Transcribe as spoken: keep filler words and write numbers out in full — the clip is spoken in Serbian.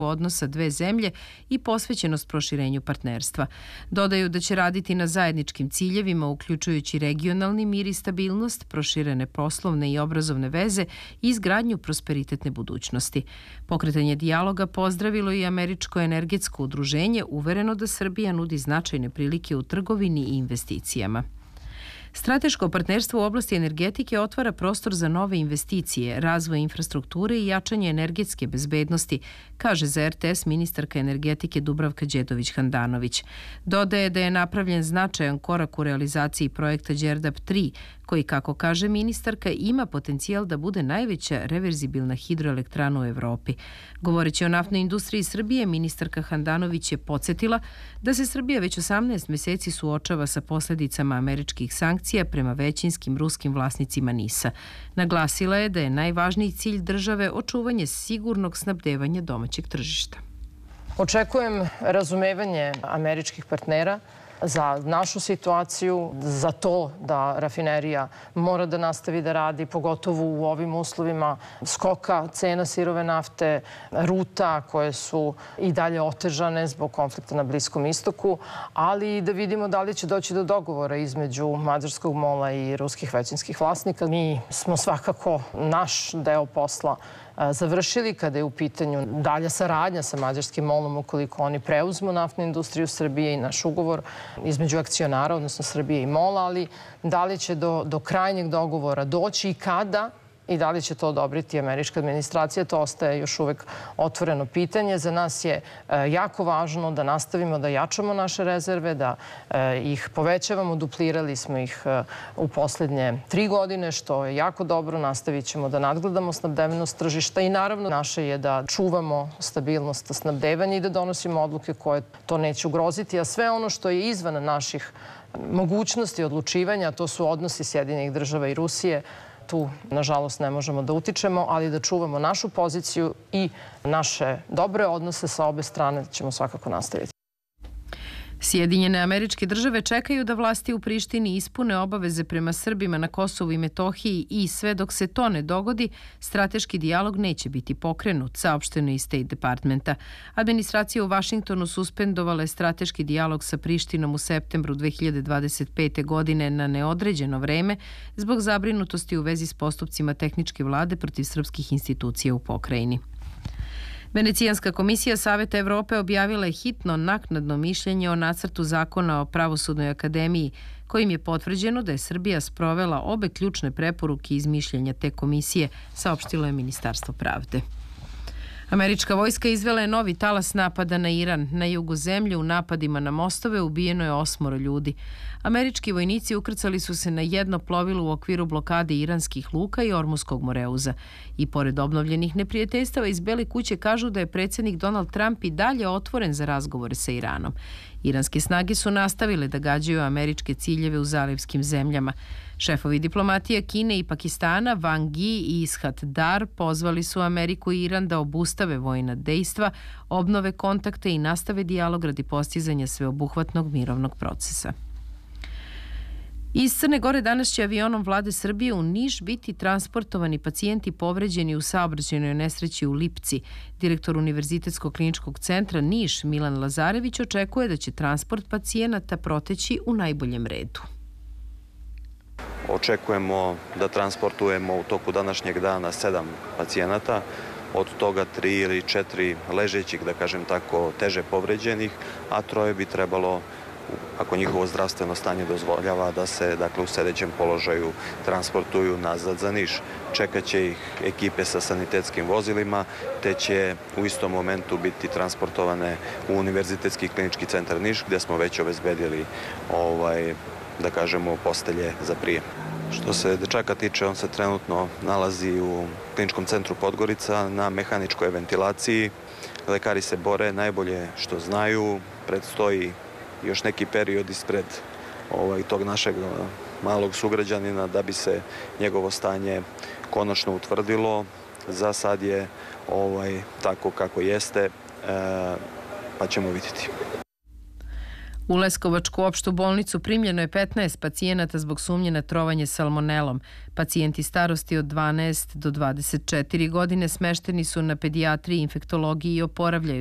odnosa dve zemlje i posvećenost proširenju partnerstva. Dodaju da će raditi na zajedničkim ciljevima, uključujući regionalni mir i stabilnost, proširene poslovne i obrazovne veze i izgradnju prosperitetne budućnosti. Pokretanje dijaloga pozdravilo i Američko energetsko udruženje, uvereno da Srbija nudi značajne prilike u trgovini i investicijama. Strateško partnerstvo u oblasti energetike otvara prostor za nove investicije, razvoj infrastrukture i jačanje energetske bezbednosti, kaže za er te es ministarka energetike Dubravka Đedović-Handanović. Dodaje da je napravljen značajan korak u realizaciji projekta Đerdap tri, koji, kako kaže ministarka, ima potencijal da bude najveća reverzibilna hidroelektrana u Evropi. Govoreći o naftnoj industriji Srbije, ministarka Handanović je podsjetila da se Srbija već osamnaest meseci suočava sa posledicama američkih sankcija prema većinskim ruskim vlasnicima NIS-a. Naglasila je da je najvažniji cilj države očuvanje sigurnog snabdevanja domaćeg tržišta. Očekujem razumevanje američkih partnera za našu situaciju, za to da rafinerija mora da nastavi da radi, pogotovo u ovim uslovima skoka cena sirove nafte, ruta koje su i dalje otežane zbog konflikta na Bliskom istoku, ali i da vidimo da li će doći do dogovora između mađarskog mola i ruskih većinskih vlasnika. Mi smo svakako naš deo posla završili kada je u pitanju dalja saradnja sa mađarskim molom ukoliko oni preuzmu naftnu industriju Srbije i naš ugovor između akcionara, odnosno Srbije i mola, ali da li će do, do krajnjeg dogovora doći i kada i da li će to odobriti američka administracija, to ostaje još uvek otvoreno pitanje. Za nas je jako važno da nastavimo da jačamo naše rezerve, da ih povećavamo, duplirali smo ih u poslednje tri godine, što je jako dobro. Nastavit ćemo da nadgledamo snabdevenost tržišta i naravno naše je da čuvamo stabilnost snabdevanja i da donosimo odluke koje to neće ugroziti, a sve ono što je izvan naših mogućnosti odlučivanja, to su odnosi Sjedinjenih Država i Rusije, tu, nažalost, ne možemo da utičemo, ali da čuvamo našu poziciju i naše dobre odnose sa obe strane ćemo svakako nastaviti. Sjedinjene Američke Države čekaju da vlasti u Prištini ispune obaveze prema Srbima na Kosovu i Metohiji i sve dok se to ne dogodi, strateški dijalog neće biti pokrenut, saopšteno iz State Departmenta. Administracija u Vašingtonu suspendovala je strateški dijalog sa Prištinom u septembru dve hiljade dvadeset pete. godine na neodređeno vreme zbog zabrinutosti u vezi s postupcima tehničke vlade protiv srpskih institucija u pokrajini. Venecijanska komisija Saveta Evrope objavila je hitno naknadno mišljenje o nacrtu zakona o Pravosudnoj akademiji, kojim je potvrđeno da je Srbija sprovela obe ključne preporuke iz mišljenja te komisije, saopštilo je Ministarstvo pravde. Američka vojska izvela je novi talas napada na Iran. Na jugu zemlje u napadima na mostove ubijeno je osmoro ljudi. Američki vojnici ukrcali su se na jedno plovilo u okviru blokade iranskih luka i Ormuskog Moreuza. I pored obnovljenih neprijateljstava iz Bele kuće kažu da je predsjednik Donald Trump i dalje otvoren za razgovore sa Iranom. Iranske snage su nastavile da gađaju američke ciljeve u zalivskim zemljama. Šefovi diplomatija Kine i Pakistana, Wang Yi i Ishat Dar, pozvali su Ameriku i Iran da obustave vojna dejstva, obnove kontakte i nastave dijalog radi postizanja sveobuhvatnog mirovnog procesa. Iz Crne Gore danas će avionom vlade Srbije u Niš biti transportovani pacijenti povređeni u saobraćajnoj nesreći u Lipci. Direktor Univerzitetskog kliničkog centra Niš Milan Lazarević očekuje da će transport pacijenata proteći u najboljem redu. Očekujemo da transportujemo u toku današnjeg dana sedam pacijenata, od toga tri ili četiri ležećih, da kažem tako, teže povređenih, a troje bi trebalo, ako njihovo zdravstveno stanje dozvoljava, da se dakle, u sedećem položaju transportuju nazad za Niš. Čekaće ih ekipe sa sanitetskim vozilima, te će u istom momentu biti transportovane u Univerzitetski klinički centar Niš, gdje smo već obezbedili ovaj, da kažemo, postelje za prijem. Što se dečaka tiče, on se trenutno nalazi u kliničkom centru Podgorica na mehaničkoj ventilaciji. Lekari se bore najbolje što znaju, predstoji još neki period ispred ovaj, tog našeg malog sugrađanina da bi se njegovo stanje konačno utvrdilo. Za sad je ovaj, tako kako jeste, e, pa ćemo vidjeti. U Leskovačku opštu bolnicu primljeno je petnaest pacijenata zbog sumnje na trovanje salmonelom. Pacijenti starosti od dvanaest do dvadeset četiri godine smešteni su na pedijatriji, infektologiji i oporavljaju